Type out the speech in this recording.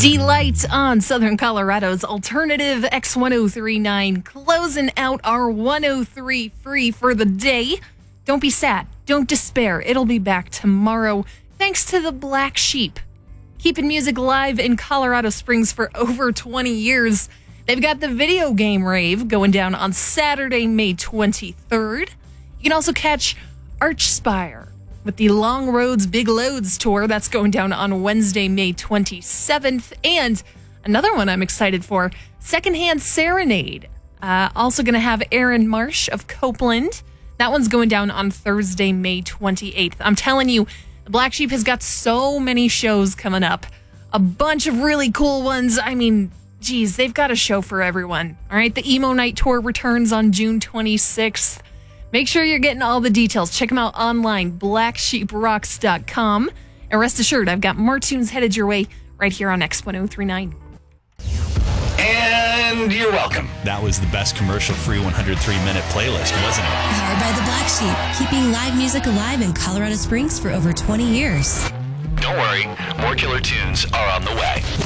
Delight on Southern Colorado's alternative X1039, closing out our 103 free for the day. Don't be sad. Don't despair. It'll be back tomorrow thanks to the Black Sheep. Keeping music live in Colorado Springs for over 20 years. They've got the video game rave going down on Saturday, May 23rd. You can also catch Archspire with the Long Roads Big Loads tour. That's going down on Wednesday, May 27th. And another one I'm excited for, Secondhand Serenade. Also going to have Aaron Marsh of Copeland. That one's going down on Thursday, May 28th. I'm telling you, the Black Sheep has got so many shows coming up. A bunch of really cool ones. I mean, geez, they've got a show for everyone. All right, the Emo Night Tour returns on June 26th. Make sure you're getting all the details. Check them out online, blacksheeprocks.com. And rest assured, I've got more tunes headed your way right here on X1039. And you're welcome. That was the best commercial-free 103-minute playlist, wasn't it? Powered by the Black Sheep, keeping live music alive in Colorado Springs for over 20 years. Don't worry, more killer tunes are on the way.